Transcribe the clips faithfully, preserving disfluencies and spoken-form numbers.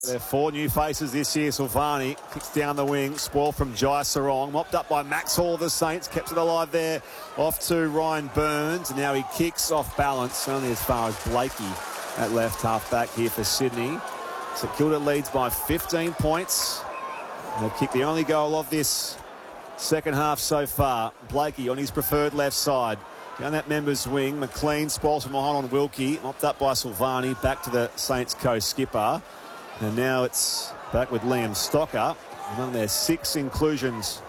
There are four new faces this year. Silvani kicks down the wing. Spoil from Jai Sarong. Mopped up by Max Hall of the Saints. Kept it alive there. Off to Ryan Burns. And now he kicks off balance. Only as far as Blakey at left half back here for Sydney. St Kilda leads by fifteen points. They've kicked the only goal of this second half so far. Blakey on his preferred left side. Down that members wing. McLean spoils from behind on Wilkie. Mopped up by Silvani. Back to the Saints co-skipper. And now it's back with Liam Stocker. Among their six inclusions,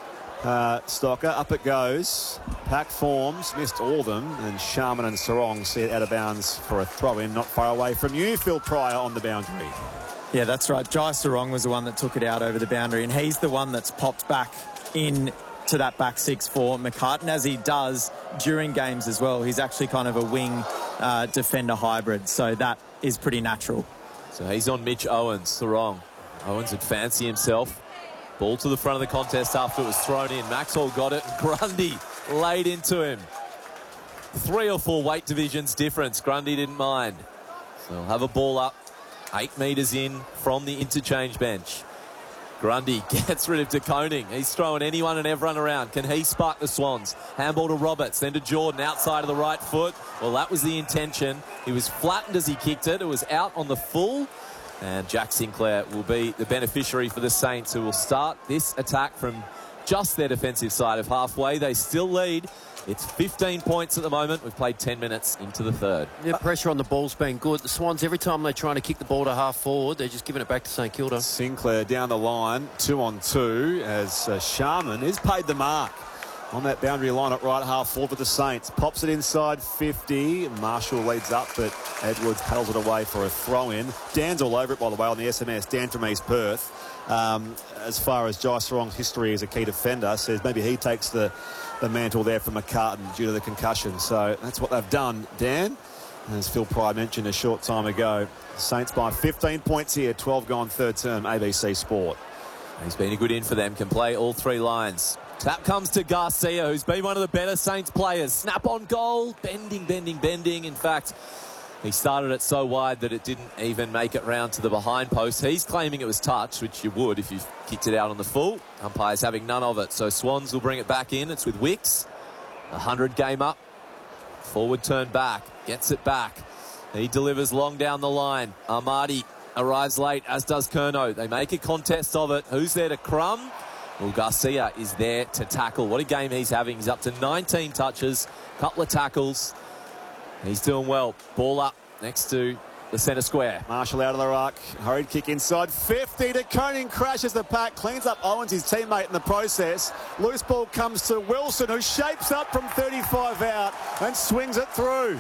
uh, Stocker, up it goes. Pack forms, missed all of them. And Sharman and Sarong see it out of bounds for a throw-in, not far away from you, Phil Pryor, on the boundary. Yeah, that's right. Jai Sarong was the one that took it out over the boundary, and he's the one that's popped back in to that back six for McCartan, as he does during games as well. He's actually kind of a wing uh, defender hybrid, so that is pretty natural. So he's on Mitch Owens, Sarong. Owens would fancy himself. Ball to the front of the contest after it was thrown in. Maxwell got it. Grundy laid into him. Three or four weight divisions difference. Grundy didn't mind. So he'll have a ball up. Eight metres in from the interchange bench. Grundy gets rid of De Koning. He's throwing anyone and everyone around. Can he spark the Swans? Handball to Roberts, then to Jordan, outside of the right foot. Well, that was the intention. He was flattened as he kicked it. It was out on the full. And Jack Sinclair will be the beneficiary for the Saints, who will start this attack from just their defensive side of halfway. They still lead. It's fifteen points at the moment. We've played ten minutes into the third. Yeah, pressure on the ball's been good. The Swans, every time they're trying to kick the ball to half forward, they're just giving it back to St Kilda. Sinclair down the line, two on two, as uh, Sharman has paid the mark on that boundary line at right half forward for the Saints. Pops it inside fifty. Marshall leads up, but Edwards paddles it away for a throw-in. Dan's all over it, by the way, on the S M S. Dan from East Perth. Um, as far as Jai Sarong's history as a key defender, says maybe he takes the, the mantle there from McCartan due to the concussion. So that's what they've done, Dan. As Phil Pryor mentioned a short time ago, Saints by fifteen points here, twelve gone third term, A B C Sport. He's been a good in for them, can play all three lines. Tap comes to Garcia, who's been one of the better Saints players. Snap on goal, bending, bending, bending. In fact, he started it so wide that it didn't even make it round to the behind post. He's claiming it was touch, which you would if you kicked it out on the full. Umpire's having none of it. So Swans will bring it back in. It's with Wicks. one hundred game up. Forward turn back. Gets it back. He delivers long down the line. Armadi arrives late, as does Curnow. They make a contest of it. Who's there to crumb? Well, Garcia is there to tackle. What a game he's having. He's up to nineteen touches, couple of tackles. He's doing well. Ball up next to the centre square. Marshall out of the ruck. Hurried kick inside fifty. De Koning crashes the pack. Cleans up Owens, his teammate, in the process. Loose ball comes to Wilson, who shapes up from thirty-five out and swings it through.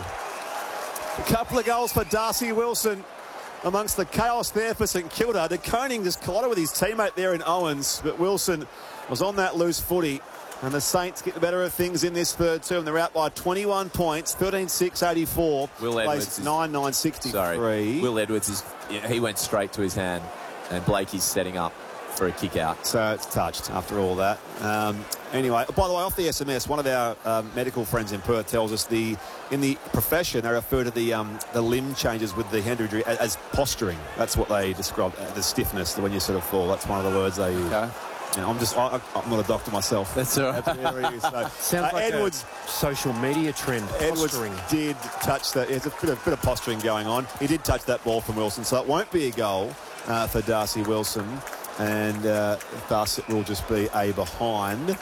A couple of goals for Darcy Wilson amongst the chaos there for St Kilda. De Koning just collided with his teammate there in Owens, but Wilson was on that loose footy. And the Saints get the better of things in this third term. They're out by twenty-one points, thirteen six eighty-four. Will Edwards is nine nine sixty-three. Sorry. Will Edwards is yeah, he went straight to his hand, and Blakey's setting up for a kick out. So it's touched after all that. Um, anyway, by the way, off the S M S, one of our um, medical friends in Perth tells us the in the profession they refer to the um, the limb changes with the hand injury as, as posturing. That's what they describe, uh, the stiffness when you sort of fall. That's one of the words they use. Okay. You know, I'm just, I, I'm not a doctor myself. That's all right. That's so, Sounds uh, like Edwards, a social media trend. Edwards Posturing. did touch that. There's a bit of, bit of posturing going on. He did touch that ball from Wilson, so it won't be a goal uh, for Darcy Wilson. And uh, thus it will just be a behind.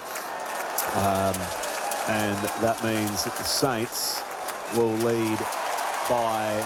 Um, and that means that the Saints will lead by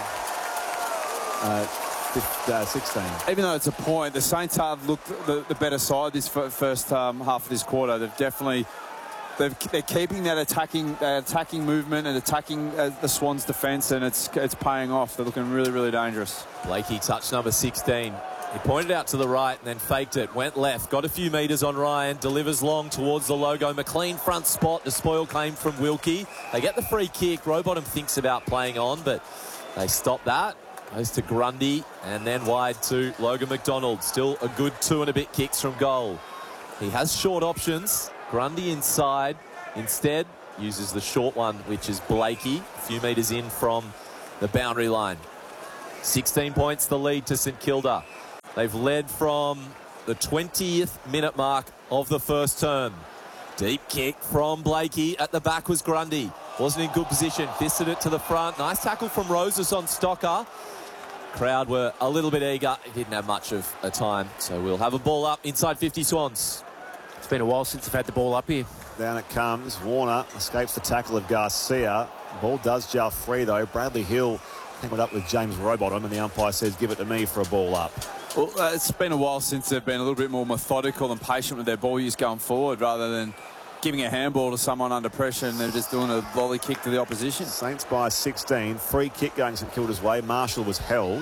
Uh, Uh, sixteen. Even though it's a point, the Saints have looked the, the better side this first um, half of this quarter. They've definitely they've, they're keeping that attacking that attacking movement and attacking uh, the Swans' defence, and it's it's paying off. They're looking really really dangerous. Blakey touched number sixteen. He pointed out to the right and then faked it. Went left. Got a few metres on Ryan. Delivers long towards the logo. McLean front spot. The spoil claim from Wilkie. They get the free kick. Rowbottom thinks about playing on, but they stop that. Goes to Grundy and then wide to Logan McDonald. Still a good two and a bit kicks from goal. He has short options. Grundy inside. Instead, uses the short one, which is Blakey. A few metres in from the boundary line. sixteen points the lead to St Kilda. They've led from the twentieth minute mark of the first term. Deep kick from Blakey. At the back was Grundy. Wasn't in good position. Fisted it to the front. Nice tackle from Roses on Stocker. Crowd were a little bit eager. He didn't have much of a time. So we'll have a ball up inside fifty Swans. It's been a while since they've had the ball up here. Down it comes. Warner escapes the tackle of Garcia. Ball does jar free, though. Bradley Hill tangled up with James Rowbottom, and the umpire says, give it to me for a ball up. Well, uh, it's been a while since they've been a little bit more methodical and patient with their ball use going forward, rather than giving a handball to someone under pressure and they're just doing a volley kick to the opposition. Saints by sixteen. Free kick going St Kilda's way. Marshall was held.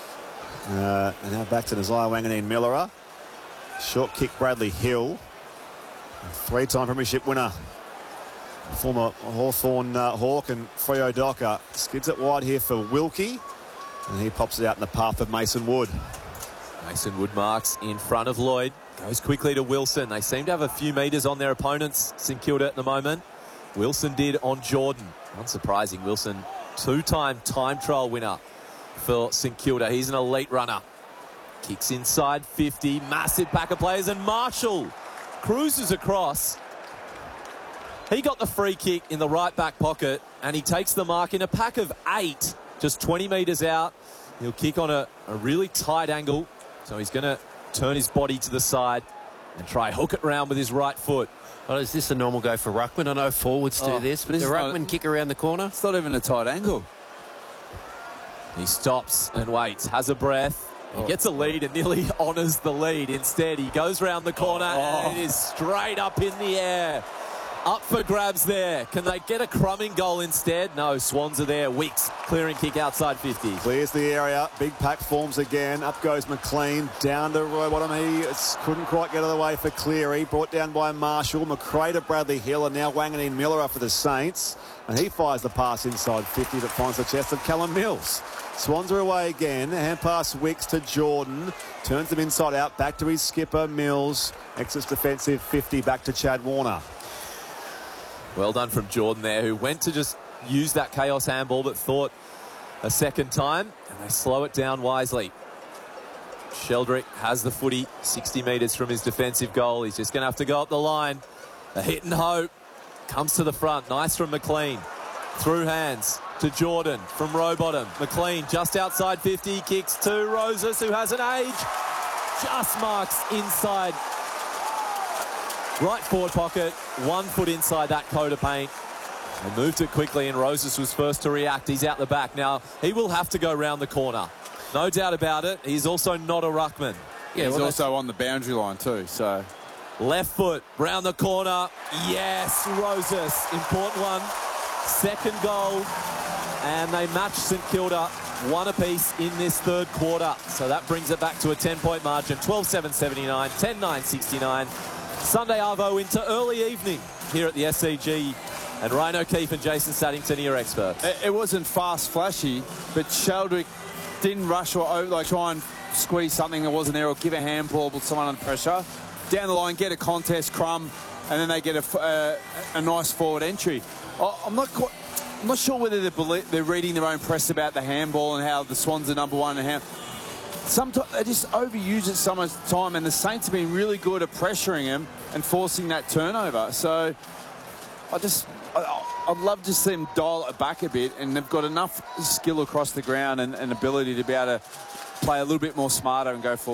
Uh, and now back to Nasiah Wanganeen Millera. Short kick Bradley Hill. Three-time premiership winner, former Hawthorn uh, Hawk, and Freo Docker skids it wide here for Wilkie, and he pops it out in the path of Mason Wood. Mason Wood marks in front of Lloyd. Goes quickly to Wilson. They seem to have a few metres on their opponents, St Kilda, at the moment. Wilson did on Jordan. Unsurprising, Wilson, two-time time trial winner for St Kilda. He's an elite runner. Kicks inside fifty. Massive pack of players, and Marshall cruises across. He got the free kick in the right back pocket, and he takes the mark in a pack of eight, just twenty metres out. He'll kick on a, a really tight angle, so he's going to turn his body to the side and try hook it round with his right foot. Well, is this a normal go for Ruckman? I know forwards do Oh, this, but this does is Ruckman not- kick around the corner? It's not even a tight angle. He stops and waits, has a breath. He gets a lead and nearly honours the lead. Instead, he goes round the corner Oh. and it is straight up in the air. Up for grabs there. Can they get a crumbing goal instead? No, Swans are there. Weeks clearing kick outside fifty. Clears the area. Big pack forms again. Up goes McLean. Down to Rowbottom. He couldn't quite get out of the way for Cleary. Brought down by Marshall. McRae to Bradley Hill, and now Wanganeen Miller up for the Saints. And he fires the pass inside fifty that finds the chest of Callum Mills. Swans are away again. Hand pass Wicks to Jordan. Turns them inside out. Back to his skipper, Mills. Exits defensive fifty. Back to Chad Warner. Well done from Jordan there, who went to just use that chaos handball but thought a second time, and they slow it down wisely. Sheldrick has the footy sixty metres from his defensive goal. He's just going to have to go up the line. A hit and hope comes to the front. Nice from McLean. Through hands to Jordan from Rowbottom. McLean just outside fifty, kicks to Roses, who has an age. Just marks inside right forward pocket, one foot inside that coat of paint. They moved it quickly, and Roses was first to react. He's out the back now. He will have to go round the corner. No doubt about it. He's also not a ruckman. Yeah, he's well, also on the boundary line too, so... Left foot, round the corner. Yes, Roses. Important one. Second goal. And they match St Kilda one apiece in this third quarter. So that brings it back to a ten-point margin. twelve seven seventy-nine, ten nine sixty-nine. Sunday Arvo into early evening here at the S C G. And Ryan O'Keefe and Jason Saddington are your experts. It, it wasn't fast, flashy, but Sheldrick didn't rush or over, like try and squeeze something that wasn't there or give a handball with someone under pressure. Down the line, get a contest, crumb, and then they get a, uh, a nice forward entry. I, I'm not quite, I'm not sure whether they're, believe, they're reading their own press about the handball and how the Swans are number one and how sometimes they just overuse it so much time, and the Saints have been really good at pressuring him and forcing that turnover. So I just, I, I'd love to see them dial it back a bit, and they've got enough skill across the ground and, and ability to be able to play a little bit more smarter and go forward.